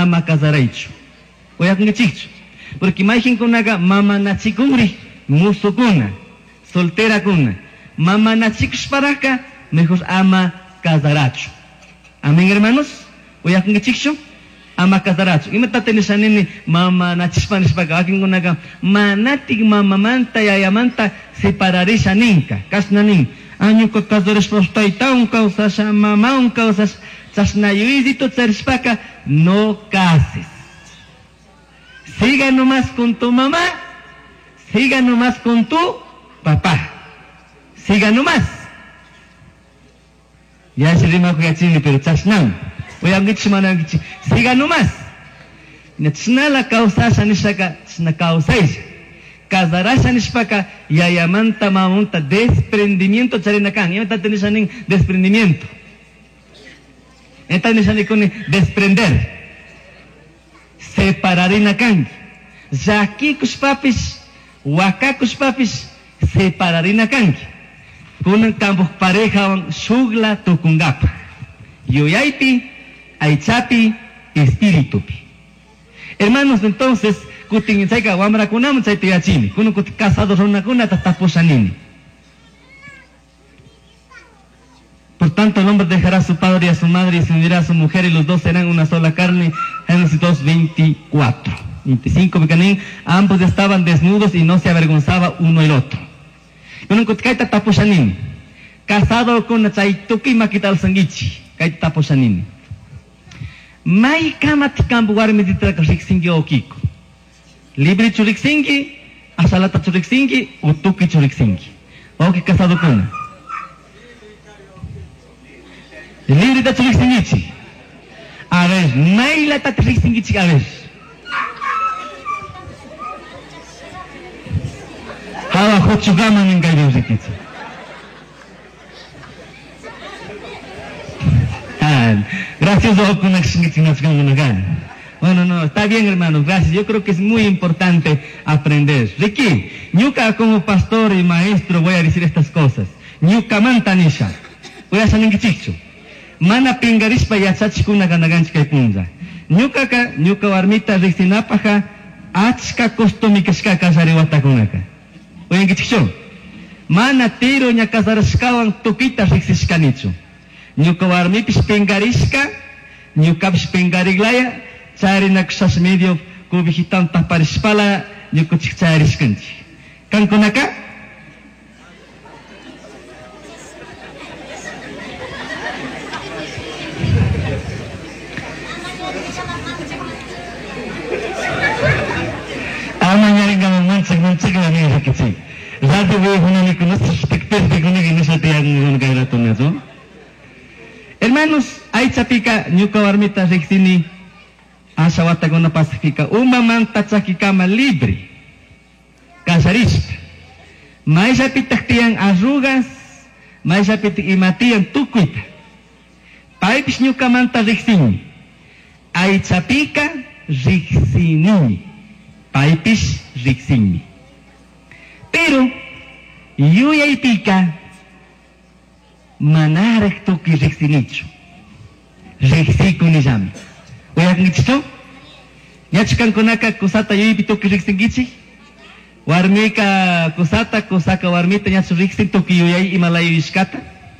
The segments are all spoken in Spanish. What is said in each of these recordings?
ama casaraichu. Voy a con chicho. Porque imaginen con una mama nachicumri, musukuna, soltera kuna. Mama nachicus paraca, mejor ama casaracho. Amén, hermanos. Voy a con chicho. Ama casaracho. Y me está teniendo mama nachispanis para aquí con una manatic mama manta y ayamanta separarisha ninka. Casnanin. Año con casores postaita un causas mamá un causas chasnayuizito charispaca no cases. Siga nomás con tu mamá, siga nomás con tu papá. Siga nomás. Ya se rima con chini pero chasnan. Voy a gichmana siga nomás. Netsna la causa sanishaka sna causais. Casará sanishpaka yayamanta mamunta desprendimiento charinakan. Ya está teniendo desprendimiento. Está teniendo con desprender. Separarina kan. Zaki kuspapis, waka kuspapis, separarina kan. Kunan kampo pareja sugla tukungapa. Yoyaipi, aichapi, espiritupi. Hermanos, entonces, kutin saika wamra kunam saiti yachini. Kuno kut casados una kuna tataposanini. Por tanto, el hombre dejará a su padre y a su madre y se unirá a su mujer y los dos serán una sola carne. Génesis 2:24. 25, porque ambos estaban desnudos y no se avergonzaba uno el otro. Casado con Chaituki Makital Sangichi, Kaita Taposhanin. Mai Kamatikambu Warmeditra Rixingi Okiko. Libre Churixingi, Asalata Churixingi, Utuki Churixingi. Ok, casado con. Libre de Churixingichi. A ver, Maila Tatrixingichi, a ver. Hawa Hochugama Ningayo Rikichi. Gracias, bueno, no, está bien, hermanos, gracias. Yo creo que es muy importante aprender. Ricky, Ñuka como pastor y maestro voy a decir estas cosas. Ñuka mantanisha. Voy a salir chicho. Mana pingarispa yachachikuna ganaganchika y punza. Ñuka warmita rixinapaja achka kostomikashka kasariwatakunaka. Oye, chicho. Mana tiro ña kasarashkawan tukita rixishkanichu. Ñuka warmipis pingarishka, ñukapis pingariglaya, charinak medio kubihitan taparispala, ñukuchik charishkanchi. Kankunaka? Amanyaringa manchak la mira que sí. Radio veo una ni conoces, te perde con el no se te hagan un gairatonazo. Hermanos, hay chapika, ñuka warmita rixini, asawata con la pacífica, manta chakikama libre, casarista. Maisa pitaktian arrugas, maisa imatian tukuita. Paipis ñuka manta rixini, hay chapika rixini, paipis rixini. Pero, yuyaypika, manarek toki rexinicho. Rexiko nijami. Oyak nichito? Yachikan konaka kusata yuipi toki rexingichi? Warmika kusata kusaka warmita nyachu rexin toki yuyay imalayo iskata?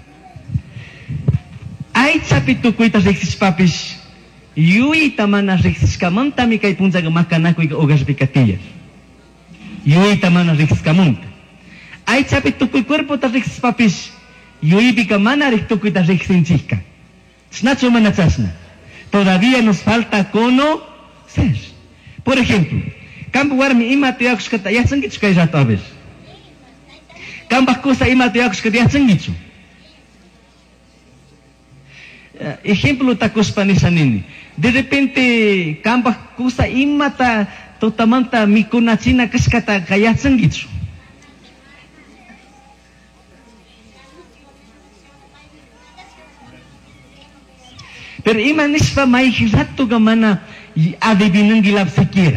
Ay chapi tukuita rexis papis. Yuita mana rexiskamanta mi kay punzaga makanako ika ogaspikatilla. Yuita mana rexiskamanta. Ay chapi tukuy cuerpo ta rexis papis. Yuibika mana rictucuita rixinchica. Snacho manachasna. Todavía nos falta conocer. Por ejemplo, campo warmi ima teakuskata yachangichu kay rato a ver. Campas cosa ima teakuskata yachangichu. Ejemplo takuspanishanini. De repente, campas cosa ima ta totamanta mikunachina kaskata kayachangichu. Pero imanispa maihirato gamana adivinan gilap siquiera.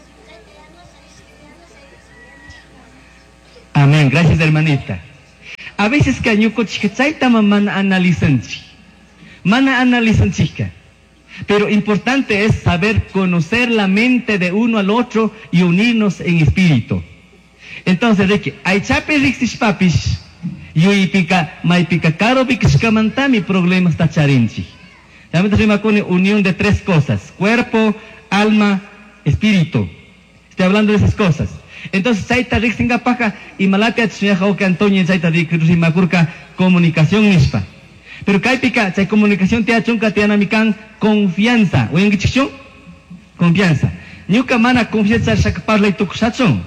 Amén, gracias hermanita. A veces que ñuko chikchaita mana analizanchi. Mana analizanchica. Pero importante es saber conocer la mente de uno al otro y unirnos en espíritu. Entonces, de que hay chapes rixis papis, yo y pica, mai pica caro pixcamantami problemas tacharinchi. Realmente se me pone unión de tres cosas: cuerpo, alma, espíritu. Estoy hablando de esas cosas. Entonces, chaita rixinga paja y malapia tsuyaja o que Antonio chaita riximacurca comunicación nispa. Pero kai pica, chay comunicación te achunca te anamican confianza. ¿Oyen qué chichón? Confianza. Ñuka mana confianza shaka parla y tukusachon.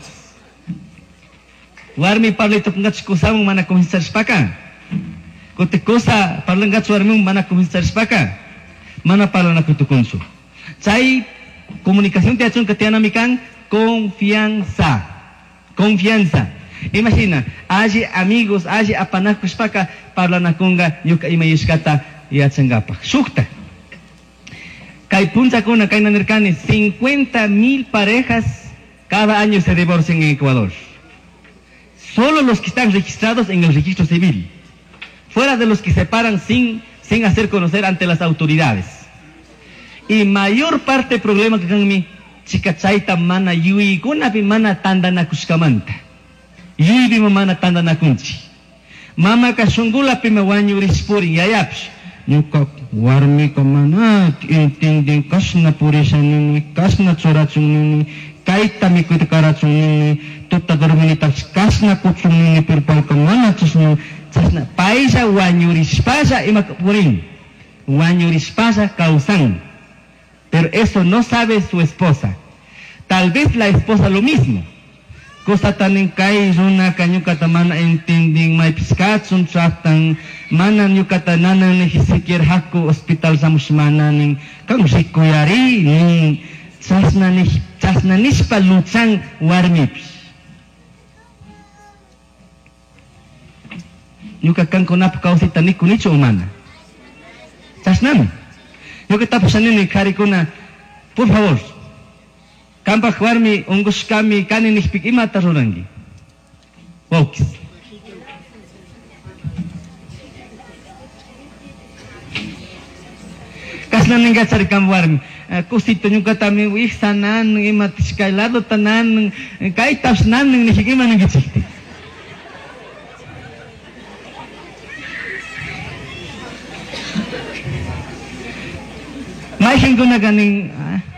Warmi parla y tukungachukusamun mana confianza shpaka. Kote cosa parla ngachu warmi mana confianza shpaka. Mana parla na kutukunsu. Chay comunicación te achunca te anamican confianza. Confianza. Imagina, hay amigos, hay apanacos para parla na conga, yuka ima yishkata yachangapa. Shukta. Kai puncha kuna kai nanerkani 50,000 parejas cada año se divorcian en Ecuador. Solo los que están registrados en el registro civil. Fuera de los que se paran sin hacer conocer ante las autoridades. Y mayor parte del problema que con mi chica chaita mana yui kuna mana tanda na kuskamanta. Yui bima mana tanda na kunchi. Mama kasungula pima wanyu rispuri yayaps. Nyuka warmi ka mana intinding kasna purisan nini, kasna tsurachung nini, kaita mikut karachung nini, tota dorminitas kasna kutsung nini pirpal ka mana chasna paisa wanyu rispasa ima purin. Wanyu rispasa causan. Pero eso no sabe su esposa. Tal vez la esposa lo mismo. Cosa tan en kai runa kanyukata mana entending may piskatsun tratan mana nyukata nana ni hisikir haku hospital samusmana ning kang sikuyari ning chasna nispa luchang warmips. Nyuka kang kunap kausita ni kunicho umana. Chasnam. Nyuka tapusanin ni karikuna, por favor. Kampak warmi ungus kami kanin ispik imata rurangi. Wokis. Kasna ningga cari kam warmi. Kusito nyuka tami wiksanan imatis kailado tanan kai tapsnan ning nihigima nang gitsikti. Mai hinguna ganing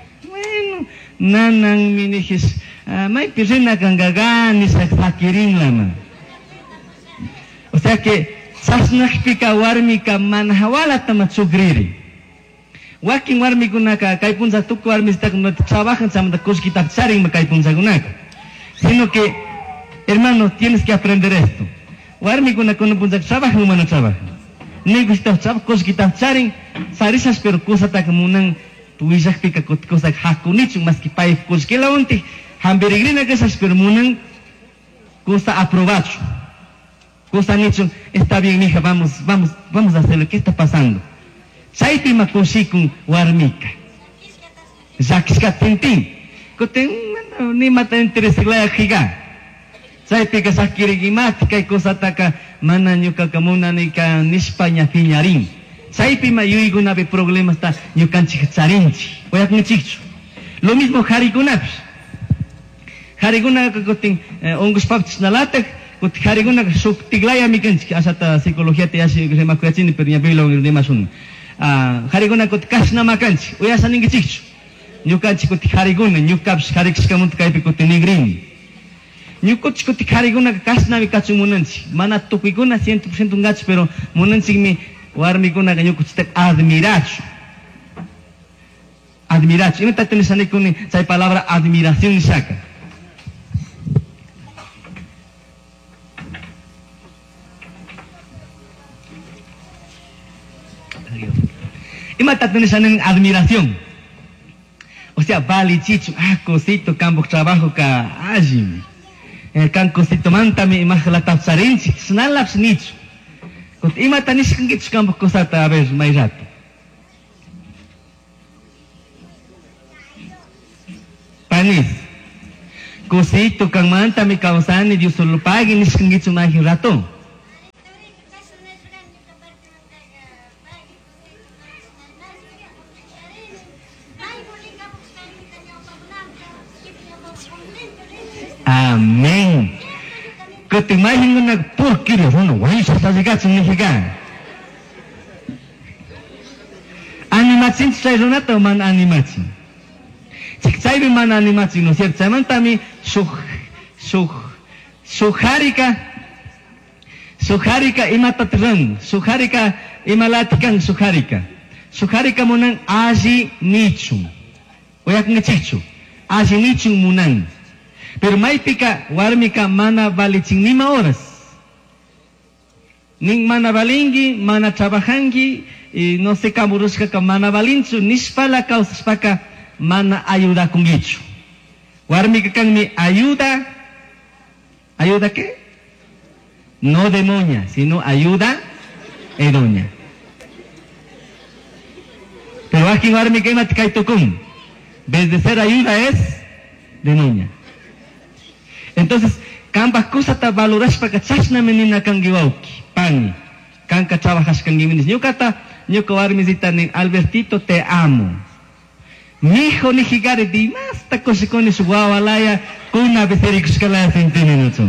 nanang minihis may pirina kang gagani sa sakirin lamang. O sea que sasnak pika warmi ka manhawala tamatsugriri. Waking warmi kunaka kay punsa tuk warmi sta kun trabajan sama da cos kita charing kay punsa kunaka. Sino que hermano tienes que aprender esto. Warmi kunaka no punsa trabajan humano trabajan. Ni gusta trabajar cos kita charing sarisas pero cosa ta kamunang tuwisak pika kosak hakunich mas kipay kus que la unti hambirigrina que esas permunan cosa aprobacho cosa nicho está bien mija vamos a hacer lo que está pasando saiti makusikun warmika zakska tintin koten ni mata interesila higa saiti ka sakirigimatika cosa taka mana nyuka kamuna ni ka nispanya fiñarin Saipi mayui gunabe problemas ta ñukanchi charinchi. Oyak nichichu. Lo mismo harigunapi. Hariguna kotin ongus paptis nalatak kot hariguna suktiglaya mikanchi asata psicología te hace que se makuachini pero ya velo de masun. Hariguna kot kasna makanchi. Oya saningi chichu. Ñukanchi kot hariguna ñukaps harikskamunt kaypi kot nigrin. Ñukochi kot hariguna kasna mi kachumunanchi. Mana tukiguna 100% ngachi pero munanchi mi warmi kuna kanyo kutstek admiracho. Admiracho. Ino tatene sane kuni say palabra admiración ni saca. Ima tatene sane admiración. O sea, vale chicho, cosito campo trabajo ka ajim. Kan cosito mantami imah la tapsarinchi, snalaps nicho. Kung ima tanis kang gits kang kusata abes may rato. Panis. Kusito kang manta mi kawasan ni Diyos ulupagi nis kang gits umahi rato. te imaginas una porquería, no, güey, se está llegando en Mexicano. Animacin, se ronata man animacin. Si man animacin, ¿no es cierto? Se mantami suharika imatatran, suharika imalatikan suharika. Suharika munang aji nichum. Oyak ngechichu. Aji nichum munang. Pero maipika warmika mana balichin nima horas. Ning mana balingi, mana trabajangi, y no sé kamurushka ka mana balinchu, nispala kausaspaka mana ayuda kungichu. Warmika kan mi ayuda. ¿Ayuda qué? No de moña, sino ayuda edoña. Pero aquí warmi que mati kaitokun. Vez de ser ayuda es de moña. Entonces, kambas cosa ta valoras para chasna menina kangiwauki, pani. Kanka trabajas kangiminis. Ñuka warmi zitanin, Albertito, te amo. Mi hijo ni higare di más ta cosikoni su guawalaya con una becericuscalaya centímetros.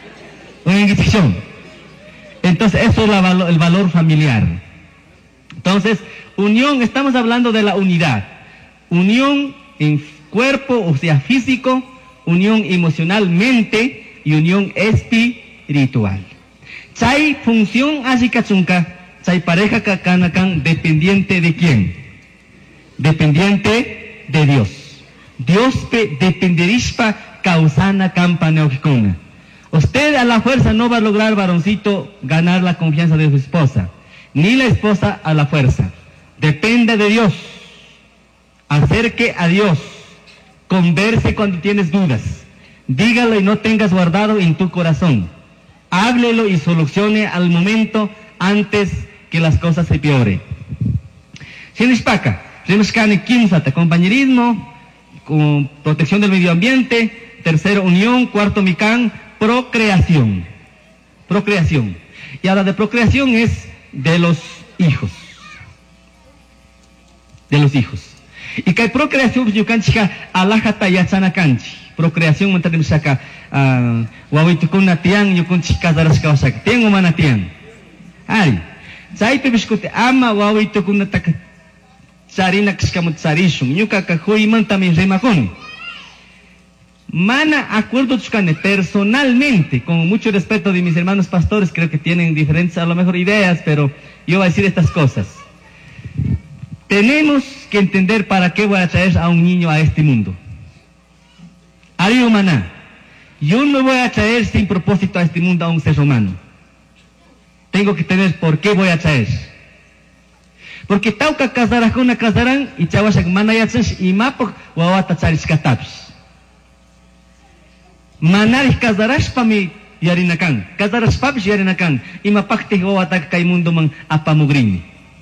Entonces, eso es el valor familiar. Entonces, unión, estamos hablando de la unidad. Unión en cuerpo, o sea, físico, unión emocionalmente y unión espiritual. Chay función ashikachunka, chay pareja kakanakan, dependiente de quién? Dependiente de Dios. Dios dependerispa causana campaneokikuna. Usted a la fuerza no va a lograr, varoncito, ganar la confianza de su esposa. Ni la esposa a la fuerza. Depende de Dios. Acerque a Dios. Converse cuando tienes dudas. Dígalo y no tengas guardado en tu corazón. Háblelo y solucione al momento antes que las cosas se pioren. Sinishpaka, Rimskani Kimsata, compañerismo, con protección del medio ambiente. Tercero, unión. Cuarto, Mikan, procreación. Procreación. Y ahora de procreación es de los hijos. De los hijos. Y que hay procreación, yukanchika, alajata yachana kanchi. Procreación, montarim shaka, wawitukun natian, yukunchika zarashkawashaka. Tengo manatian. Ay. Zaipe bishkute, ama wawitukun nataka, charina kishkamut sarishun. Yukaka hui mantami remakon. Mana acuerdo chukane, personalmente, con mucho respeto de mis hermanos pastores, creo que tienen diferentes a lo mejor ideas, pero yo voy a decir estas cosas. Tenemos que entender para qué voy a traer a un niño a este mundo. Ariyo maná, yo no voy a traer sin propósito a este mundo a un ser humano. Tengo que tener por qué voy a traer. Porque tauka casarajuna casarán y chawashak manayachas y mapok wawata charishkataps. Manaris casarashpa mi yarinakan, casarashpapish yarinakan, y mapakti wawata kay mundo mang apamugrini.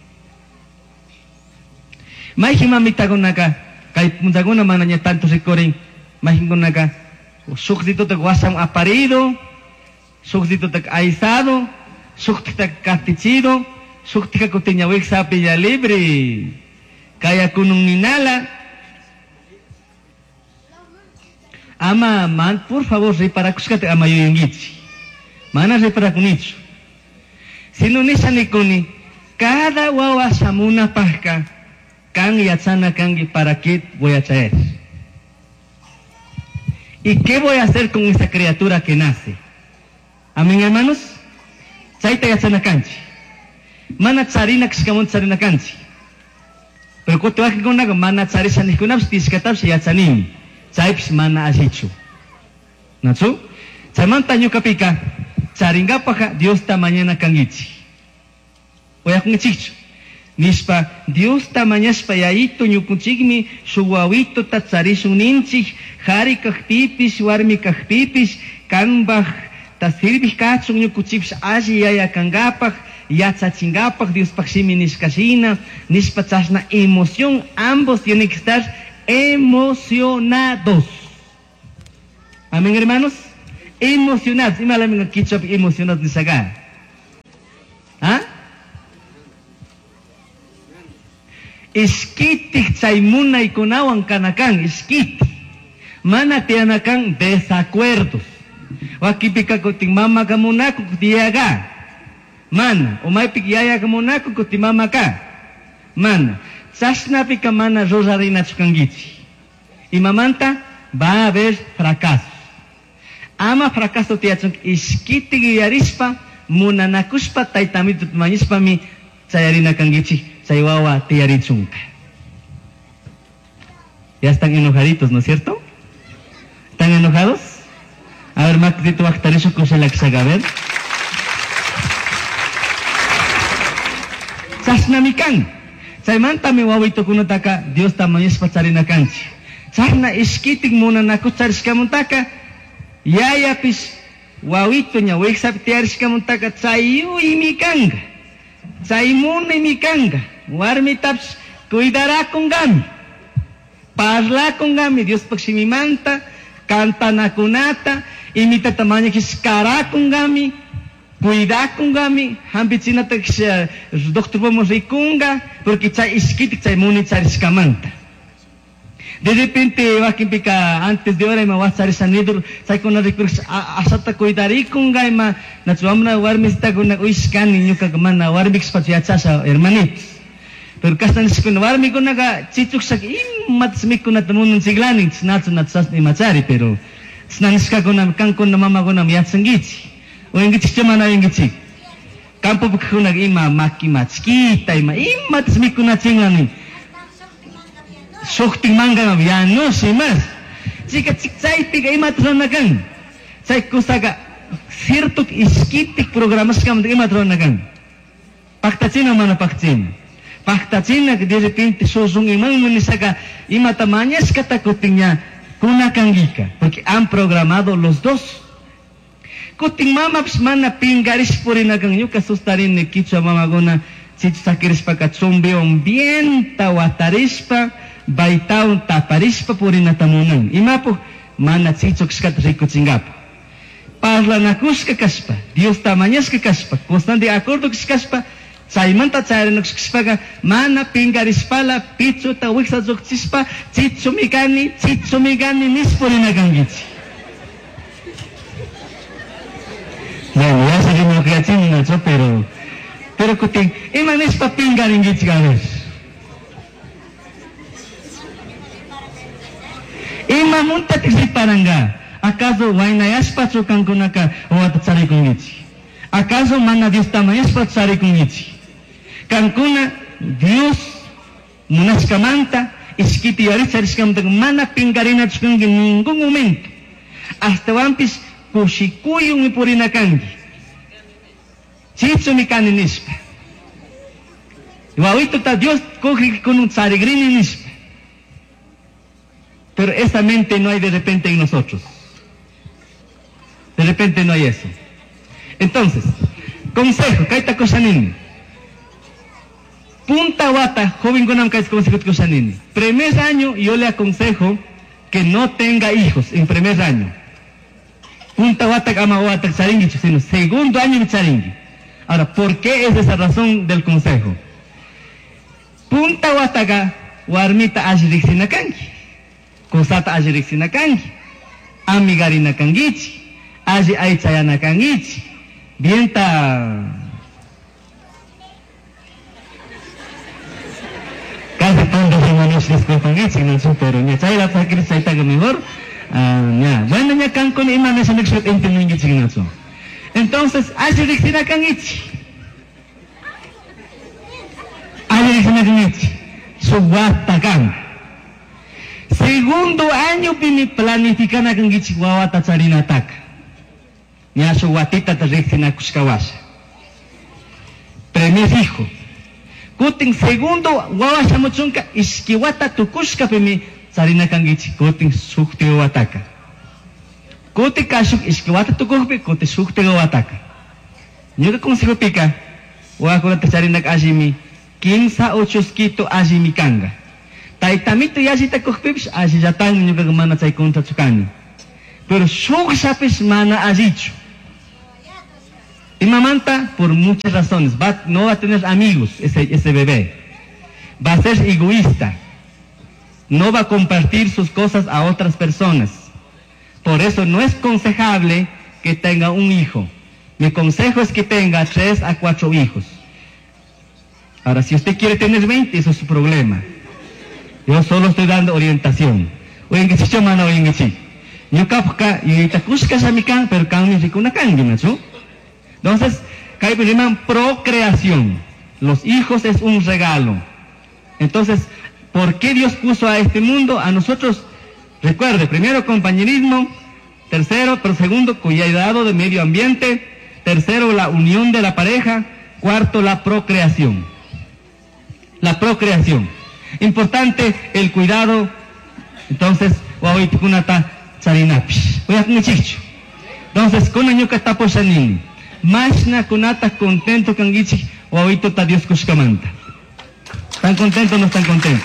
Mahimamitagonaka, kay punzaguna mananya tanto recorren, mahingonaka, suxito te guasam aparido, suxito te aizado, suxito te castichido, suxito te tiñawik sapi ya libre, kaya kunung ninala. Ama, man, por favor, repara kuskate ama yoyungichi. Mana repara kunichu. Sino ni sanikuni, cada wawa samuna pahka, kan yatsana kangi, ¿para qué voy a traer? ¿Y qué voy a hacer con esa criatura que nace? Amén, hermanos. Chaita yatsana kanchi. Mana tsarina kishkamon tsarina kanchi. Pero cuando te con una mana tsarisa nikunaps tiskatabs yatsanimi. Chaips mana asichu. ¿Nachu? Chamanta nyukapika. Charingapaka Dios ta mañana kangichi. Oyak ngechichu. Nispa Dios ta mañaspa yaito nyukunchigmi suwawito ta tsarishun ninchik. Hari kakpipis, warmi kakpipis, kanbach ta sirvih kachung nyukuchips aji yaya kangapak, yatsachingapak, Dios pakshimi niskashina, nispa chasna emoción, ambos tienen que estar emocionados. Amén, hermanos. Emocionados. Y malamin kichop emocionados ni saga. ¿Ah? Iskitik chaymuna y konawan kanakan, iskit. Mana tianakan desacuerdos. Wakipika kuting mama kamuna kutiyaga. Mana, umaypik yaya kamuna kuti mama ka. Mana, sasnapi kamana rosarina chukangichi. Y mamanta va a haber fracaso. Ama fracaso tiachunk iskiti giyarispa munanakuspa taitamit manispa mi chayarina kangichi chaywawa tiyarichunka. Ya están enojaditos, ¿no es cierto? ¿Están enojados? A ver, Mactito Bactarisho Kuselaksaga, a ver. Sasnamikan. Saymanta mi wawito kunotaka, Dios tamayos pacharina kanchi. Sasna iskitik muna nakuchariska muntaka, yaya pis wawito nya weksap tiariska muntaka, chayu imikanga. Chaymuna imikanga. Warmi taps cuidará con gami. Parla con gami, Dios paksimimanta, canta nakunata, imita tamaño kiskara con gami, cuida con gami, hambichinata kis doctor vamos rikunga, porque chay iskitik chay muni chariskamanta. De repente wakimpika antes de hora me va a estar sanidur, chay con la recursos asata cuidari con gama, natsuamna warmista con uiskani nyuka gamana warmix pachiachasa hermanitos. Pero kastan sikun warmi ko naga chichuk sak immat smik ko na tamunun siglaning snatsu natsas ni machari pero snaniska ko na kangkon na mama ko na miyat sangichi o ingichi chama na ingichi kampo ko nag ima maki matski tay ma immat smik ko na chinglaning shokting manga na yano simas chika chiksay tiga imat ron nagang chay kusaga sirtuk iskitik programas kam imat ron nagang paktachina mana pakchin Paktachina que de repente sosung imang munisaga imatamañas katakutingnya kuna kangika porque han programado los dos. Kuting mama mana pingaris purinagang yuka sustarin ne kichwa mama gona chichu sakiris pa katsumbi bien tawatarispa baitaun taparispa purinatamunan. Imapo mana chichuk skat rikuchingap. Parla nakuska kaspa Dios tamañas ka kaspa kostan de acuerdo kaspa Saimanta chayrin nagsikspaga mana pingarispala pichu ta wiksa zukchispa chichumigani nispori nagangichi. Bueno, ya se dio que achín nacho, pero kuting imanispa pingaringichi ganes. Ima munta tisiparanga. ¿Acaso wainayaspa chukan kunaka o atatsari kungichi? ¿Acaso mana Dios tamayaspa tsari kungichi? Kankuna Dios munaskamanta iskiti yarisariskam mana pingarina chukangi ningún momento hasta wampis kushikuyung ipurinakangi chichumikani nispa wawito ta Dios coge con un tsarigrini nispa pero esa mente no hay de repente en nosotros, de repente no hay eso. Entonces consejo kaita koshanini Punta Wata, joven con consejo. Primer año yo le aconsejo que no tenga hijos en primer año. Punta Wata ama Wata charingi sino segundo año de charingi. Ahora, ¿por qué es esa razón del consejo? Punta Wata ga warmita ajirixina kangi. Kosata ajirixina kangi. Amigarina kangichi. Aji aichayana kangichi. Vienta casi todos los manos disculpan eso, no pero ya saya dapat kira saya tak mejor, ya, bueno ya kan con iman esa nexo entienden que chingado. Entonces, así dicen kan ichi. Así dicen kan ichi. Subata kan. Segundo año pini planifican kan ichi wawata charina tak. Ya suwatita ta dicen kuskawas. Primer hijo. Kuting segundo wawa samuchunka iskiwata tukushka pimi sarina kangichi kuting sukti wataka. Kuting kasuk iskiwata tukushpi kuting sukti wataka. Nyuka consejo pika wakula tasarina kasimi 15 kito asimi kanga. Taitamito yasita kushpipis asijatang nyuka gamana chay kunta tsukani. Pero suk sapis mana asichu. Y mamanta, por muchas razones, no va a tener amigos ese bebé. Va a ser egoísta. No va a compartir sus cosas a otras personas. Por eso no es aconsejable que tenga un hijo. Mi consejo es que tenga 3 a 4 hijos. Ahora, si usted quiere tener 20, eso es su problema. Yo solo estoy dando orientación. Oye, que si mana oye que sí. Yo capca y te cuscas a mi can, pero can mi rico una can, ¿no? Entonces, hay que llaman procreación. Los hijos es un regalo. Entonces, ¿por qué Dios puso a este mundo? A nosotros, recuerde, primero compañerismo, tercero, pero segundo, cuidado de medio ambiente, tercero, la unión de la pareja, cuarto, la procreación. La procreación. Importante el cuidado. Entonces, entonces, con año que está posanin, más na kunata contento con gichi, o ahorita está Dios kuskamanta. ¿Están contentos o no están contentos?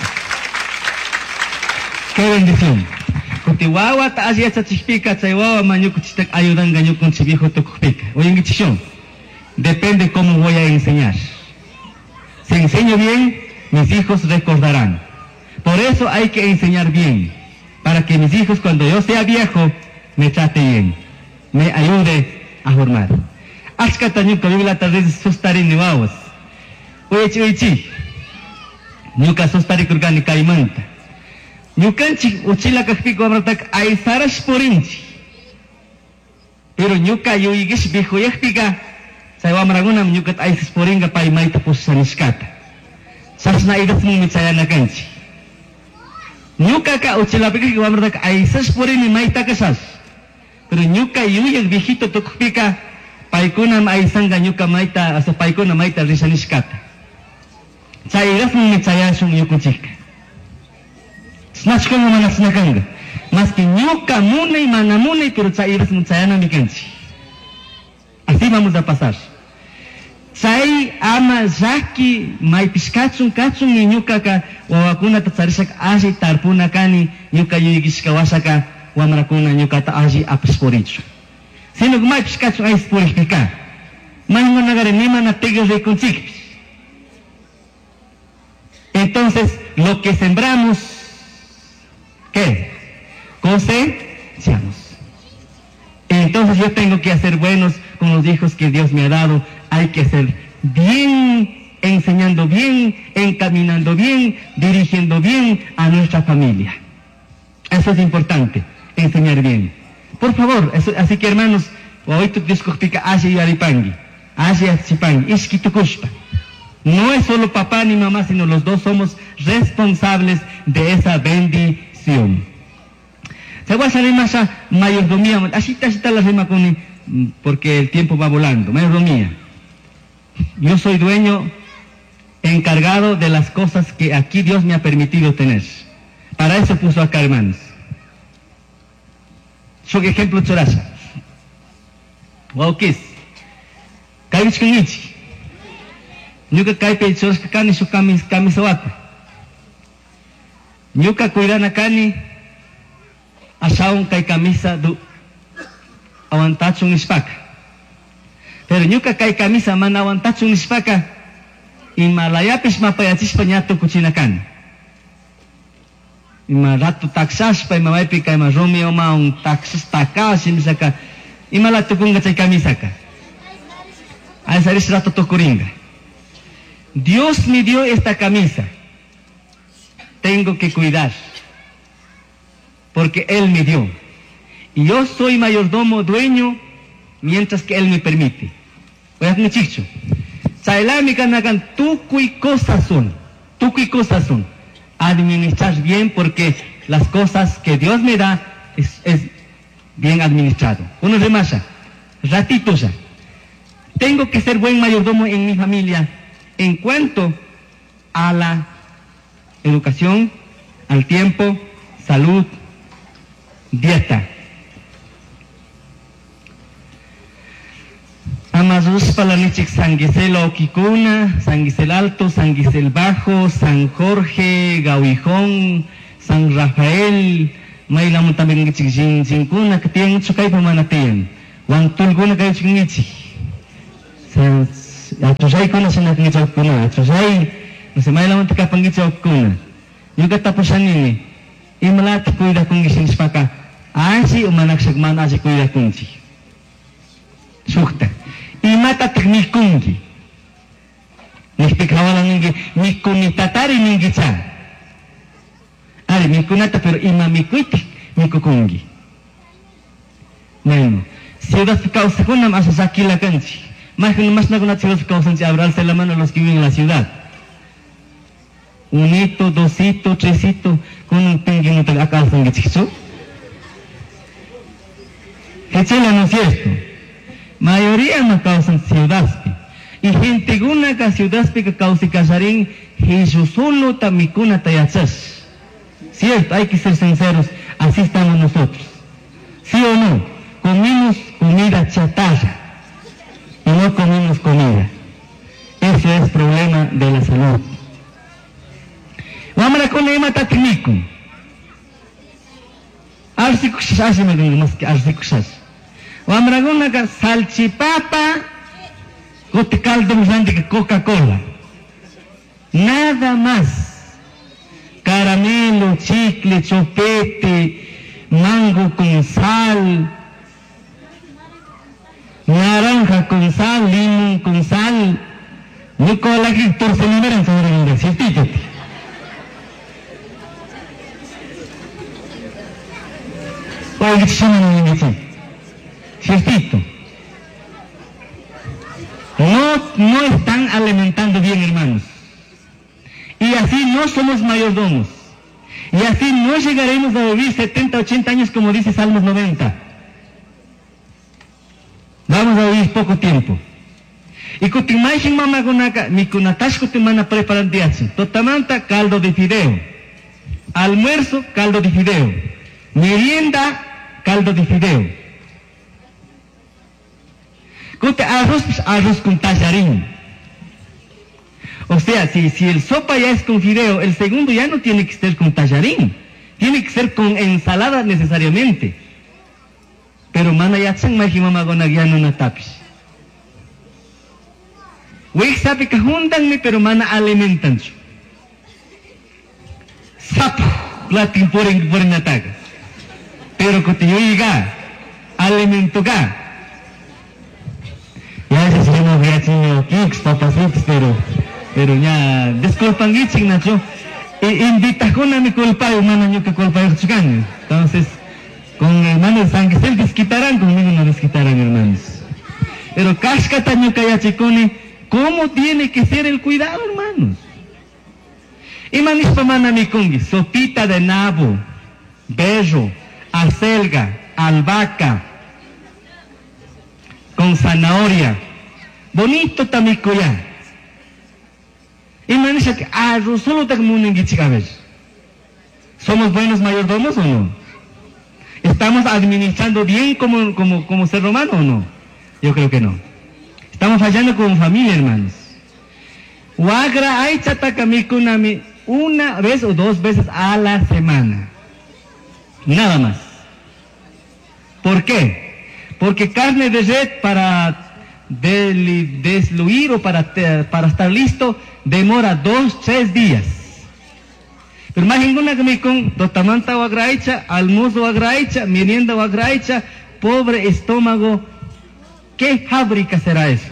¡Qué bendición! Kutiwawa ta así esta chispica, chaiwawa maño kuchitak ayudan gaño con chivijo tokupika. Oye, gichichón, depende cómo voy a enseñar. Si enseño bien, mis hijos recordarán. Por eso hay que enseñar bien, para que mis hijos cuando yo sea viejo, me trate bien, me ayude a formar. Ashkatañu kabila tal vez sustari niwawas. Oye, Nyuka sustari kurgani kaimanta. Nyukanchi uchila kakpiko abratak ay saras porinchi. Pero nyuka yuigish bijo yakpika, sa wamragunam nyukat ay sporinga pay may tapos sa niskata. Sas na idas mong mitsaya na kanchi. Nyuka ka uchila bigik abratak ay sas porini may takasas. Pero nyuka yuyag viejito tukpika, paikuna ay sangga nyuka maita, asa paikuna maita risa niskata. Sa idas mong mitsaya sung yukuchika. Snatch ko naman as nakanga. Maski nyuka munay, mana munay, pero sa iras mong tsaya na mikanchi. Así vamos a pasar. Sai ama zaki may piskachung kachung ni nyuka ka wawakuna tatsarisak asi tarpuna kani nyuka yuyigis kawasaka wamrakuna nyuka ta asi apisporicho. Sino may piskachung ay sporika. May nagarenima na tigos de conchikis. Entonces, lo que sembramos, ¿qué? Cosechamos. Entonces yo tengo que hacer buenos con los hijos que Dios me ha dado. Hay que ser bien, enseñando bien, encaminando bien, dirigiendo bien a nuestra familia. Eso es importante, enseñar bien. Por favor, así que hermanos, hoy tu discutica así yaripangi, así chipangi, iskitukushpa. No es solo papá ni mamá, sino los dos somos responsables de esa bendición. Se va a salir más a mayordomía, así está la rima con, porque el tiempo va volando. Mayordomía. Yo soy dueño, encargado de las cosas que aquí Dios me ha permitido tener. Para eso puso acá, hermanos. Yo que ejemplo chorasa. Waukis. Kaivich kunichi. Nyuka kaipe choras kakani su kamisawata. Nyuka cuidana kani asaun kay camisa du awantachung ispaka. Pero nyuka kay camisa man awantachung ispaka imalayapis mapayachis panyato kuchinakan. Imarato taksas pa imawaipi kay maromeo maung taksas takas imisaka imalatukunga chay camisa ka. Ay saris rato tokuringa. Dios me dio esta camisa. Tengo que cuidar. Porque Él me dio. Y yo soy mayordomo, dueño, mientras que Él me permite. Voy a hacer un chicho. Sailamica nagan, tukui cosas son. Administrar bien, porque las cosas que Dios me da es bien administrado. Uno remasa. Ratito ya. Tengo que ser buen mayordomo en mi familia. En cuanto a la educación, al tiempo, salud, dieta. Amazus palanichik San Gisel Okikuna, San Gisel Alto, San Gisel Bajo, San Jorge, Gauijón, San Rafael, Maylamun también gichik jinkuna, que tienen chukay pamanatiyan. Wang tulguna kayo chingichi. Atusay ko na sinakingitsok ko na. Atusay, nasa may lamang takapangitsok ko na. Yung katapusan nini, imalati kuida kong gisinis pa ka, asi umanak sagman asi kuida kong si. Shukta. Imatatak mikungi. Nishpikawala ningi mikunitatari ningi cha. Ari mikunata pero ima mikuiti mikukungi. Bueno, ciudad causakunam asasaki la canchi. Más na kuna ciudad causanchi abrirse la mano a los que viven en la ciudad. Unito, dosito, tresito, con un pinguino te acá sangue chicho. Hechela no es cierto. Mayoría no causan ciudad. Y gente guna ka ciudad que causa casarín, Jesús solo tamicuna tayachas. Cierto, hay que ser sinceros, así estamos nosotros. ¿Sí o no? Comimos comida chatarra y no comimos comida. Ese es el problema de la salud. Vamos a con el matatinico. Arsikushas me digo más que arsikushas. Vamos a con la salchipapa, cote caldo grande que Coca-Cola. Nada más. Caramelo, chicle, chopete, mango con sal, naranja con sal, limón con sal. No cola que porcelana sobre el desierto. Oye, ¿qué se llama ciertito? No están alimentando bien, hermanos. Y así no somos mayordomos. Y así no llegaremos a vivir 70, 80 años como dice Salmos 90. Vamos a vivir poco tiempo. Y kutimaishin mama gonaka, mi kunatash kutimana preparar diachin. Totamanta, caldo de fideo. Almuerzo, caldo de fideo. Merienda, caldo de fideo. Cote arroz con tallarín. O sea, si el sopa ya es con fideo, el segundo ya no tiene que ser con tallarín. Tiene que ser con ensalada necesariamente. Pero mana ya chan maji mama gonagiano na tapis. Wek sabi kahundan pero mana alimentan. Sapo, platin poreng nataga. Pero cotiyoiga, alimento ga. Ya se llama viachino kicks, papacitos, pero ya disculpan giching nacho. Invita con a mi culpa, humana yo que culpa es chicano. Entonces, con hermanos Sanguisel desquitarán, conmigo no desquitarán, hermanos. Pero cascataño kayachicone, ¿cómo tiene que ser el cuidado, hermanos? Y manis pamana mi kungi, sopita de nabo, bello, acelga, albahaca, con zanahoria, bonito tamico ya. Y manis que arroz solo te como un ¿somos buenos mayordomos o no? ¿Estamos administrando bien como ser humano o no? Yo creo que no. Estamos fallando como familia, hermanos. Wagra hay chatakamicunami una vez o dos veces a la semana. Nada más. ¿Por qué? Porque carne de red para desluir o para estar listo demora 2-3 días. Pero más ninguna que me con totamanta wagraicha, almuerzo wagraicha, merienda wagraicha, pobre estómago. ¿Qué fábrica será eso?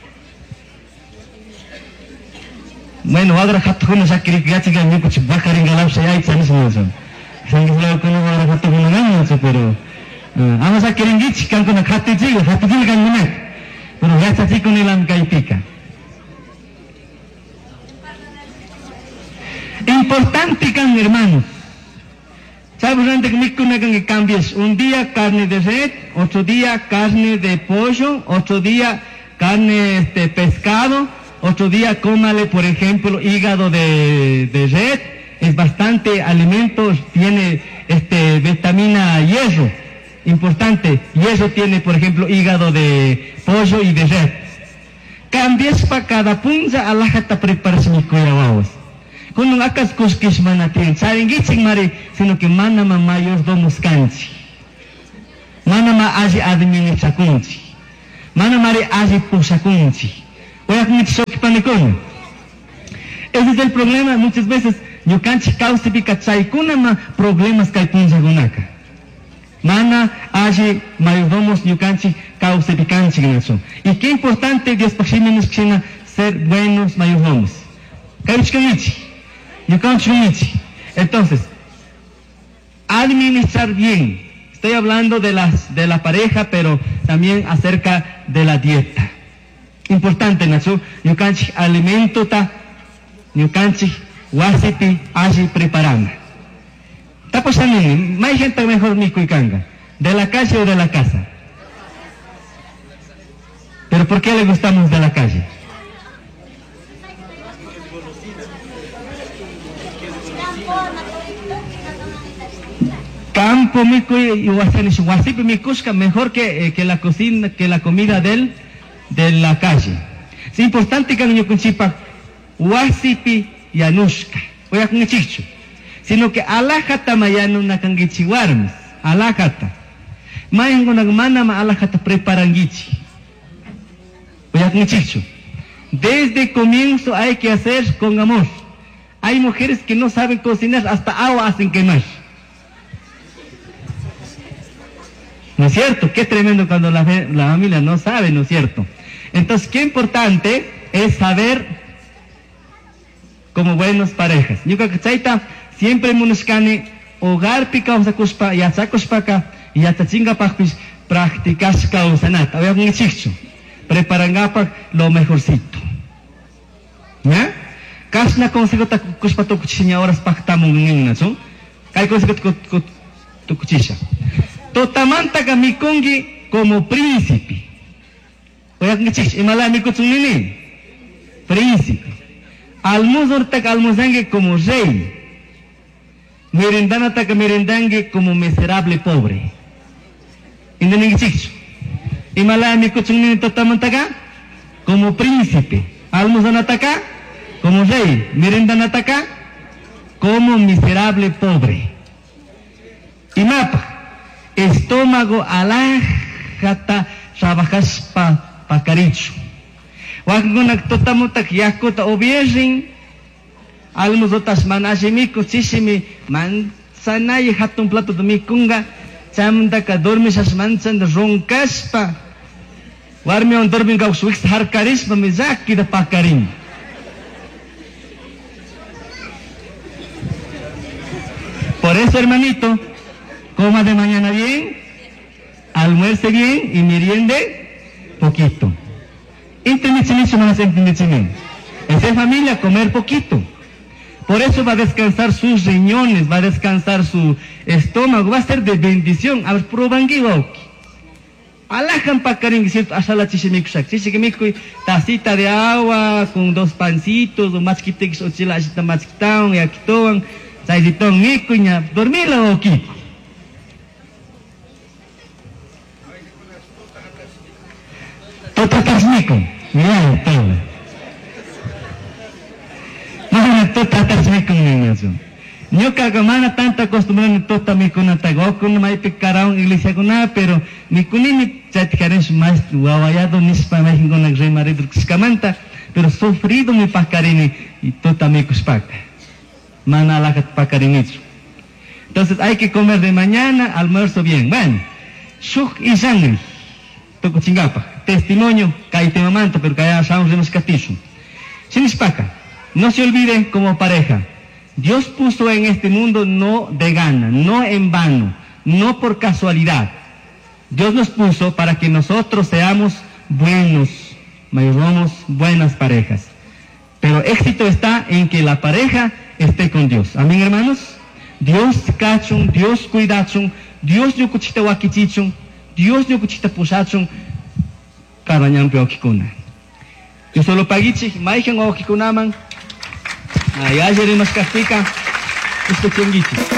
Bueno, ahora jato con esa criatura que me puso bajar en galap se hay chanes no son. San que lo con ahora jato con no sé, pero vamos a querer gich kan con jato kan no. Pero ya está así con el amcaipica. Importante can hermanos. ¿Sabes antes que me con que cambies un día carne de red, otro día carne de pollo, otro día carne de pescado, otro día cómale por ejemplo hígado de red, es bastante alimento, tiene vitamina hierro, importante, hierro tiene por ejemplo hígado de pollo y de red. Cambies para cada punza alajata preparación y cuidados. Kung akas kuskis manatin, saring gitsing mari, sino que mana ma mayordomos kanchi. Mana ma aji administrakunchi. Mana mari aji pusakunchi. Oya kung itsoki panikon. Ese es el problema, muchas veces, yo canchi causa pica chaykuna ma problemas kay punza gunaka. Mana allí mayordomos ñucanchi causepicanchi nacho. Y qué importante Dios paximenos china ser buenos mayordomos. Caichcanichi, ñucanchi. Entonces, administrar bien. Estoy hablando de la pareja, pero también acerca de la dieta. Importante, Nacho. Ñucanchi alimento ta, ñucanchi wasipi allí preparando. Está pasando, no hay gente mejor ni cuicanga. ¿De la calle o de la casa? ¿Pero por qué le gustamos de la calle? Campo mico y wasipi micusca mejor que la cocina, que la comida de la calle. Es importante que niño conchipa wasipi y anushka. Voy a con el chicho. Sino que alajata mayano na kangichiwarmes. Alajata. Mayan con mana ma alajata preparangichi. Voy a con el chicho. Desde comienzo hay que hacer con amor. Hay mujeres que no saben cocinar, hasta agua hacen quemar. ¿No es cierto? Qué tremendo cuando la familia no sabe, ¿no es cierto? Entonces, qué importante es saber como buenas parejas. Yo creo que chaita siempre muniscane hogar picausa cuspa y achacuspaka y atachinga pacpis practicas causanata. Voy a un chicho. Preparangapa lo mejorcito. ¿Ya? Kasna consigo ta cuspa to cuchiña horas pactamo un nacho. Kai consigo tu cuchilla. Totamanta kamikongi como príncipe. Oya ngechich imala mi kuchunini. Príncipe. Almuzor tak almuzangue como rey. Merendana tak merendangue como miserable pobre. Indani ngechich. Imala mi kuchunini totamanta ka como príncipe. Almuzana taka como rey. Merendana taka como miserable pobre. Y mapa. Estómago alajata trabajas pa caricho. Wakunak totamutak yakuta obierin. Almuzotas manashimiko chishimi manzanayi hatun plato de mikunga. Chamdaka dormisas manzan roncaspa. Warmi on dormin gauswix harkarispa mizaki da pakarin. Por eso, hermanito, coma de mañana bien, almuerce bien y meriende poquito. Intermichimicho no hace intermichimiento. En ser familia, comer poquito. Por eso va a descansar sus riñones, va a descansar su estómago, va a ser de bendición. A ver, probanguiwauki. Alajan pakarin, ¿cierto? Hasta la chichimicushak. Chichimicuy, tacita de agua con 2 pancitos, o machquitex o chilachita machquitaon, y aquitoan, saizitón micuña, dormirla o kiko. Totatasmico, mira todo. No, totatasmico niños. Yo cagamana tanta acostumbrado totamico na tagoco no mai picarão iglesia con nada, pero mi kunini chatikares más guawayado nispa mai con na rey marido escamanta, pero sufrido mi pacarini y totamico spaca. Mana la pacarinito. Entonces hay que comer de mañana, almuerzo bien. Bueno, shuk y sangre. Toco chingapa. Testimonio, caite mamanto, pero calla saun renos castillo. Sinispaca, no se olvide como pareja. Dios puso en este mundo no de gana, no en vano, no por casualidad. Dios nos puso para que nosotros seamos buenos mayordomos, buenas parejas. Pero éxito está en que la pareja esté con Dios. Amén, hermanos. Dios cachun, Dios cuidachun, Dios yukuchita wakichichun, Dios yukuchita pusachun. Karanyang peokikuna. Yo solo pagichi, maihan okikunaman. Ayajeri mas kastika. Esto tiangichi.